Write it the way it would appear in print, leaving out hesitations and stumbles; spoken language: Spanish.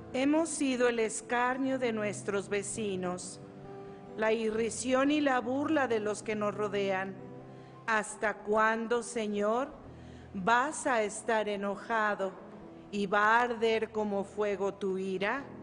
Hemos sido el escarnio de nuestros vecinos, la irrisión y la burla de los que nos rodean. ¿Hasta cuándo, Señor, vas a estar enojado y va a arder como fuego tu ira?